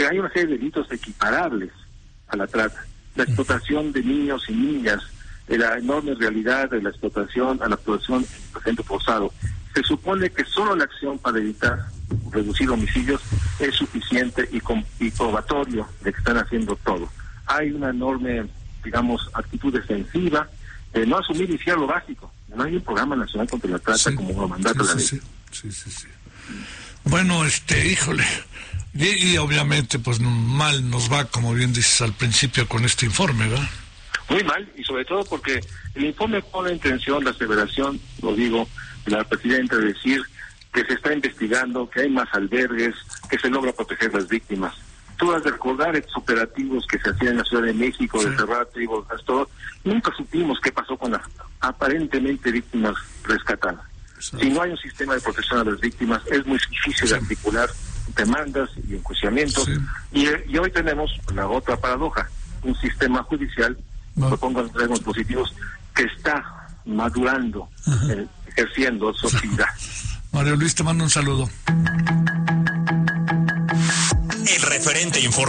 Hay una serie de delitos equiparables a la trata. La explotación de niños y niñas, la enorme realidad de la explotación a la explotación en presente forzado. Se supone que solo la acción para evitar reducir homicidios es suficiente y probatorio de que están haciendo todo. Hay una enorme, digamos, actitud defensiva de no asumir y fiar lo básico. No hay un programa nacional contra la trata como lo mandata la ley. Sí. Bueno, híjole, y obviamente pues mal nos va, como bien dices al principio, con este informe, ¿verdad? Muy mal, y sobre todo porque el informe pone en tensión la aseveración, lo digo, de la presidenta, de decir que se está investigando, que hay más albergues, que se logra proteger las víctimas. Tú has de recordar estos operativos que se hacían en la Ciudad de México, de cerrar tribus, todo. Nunca supimos qué pasó con las aparentemente víctimas rescatadas. Si no hay un sistema de protección a las víctimas, es muy difícil de articular demandas y enjuiciamientos. Y hoy tenemos la otra paradoja, un sistema judicial, propongo en términos positivos, que está madurando, ejerciendo su actividad. Mario Luis, te mando un saludo. El referente informativo.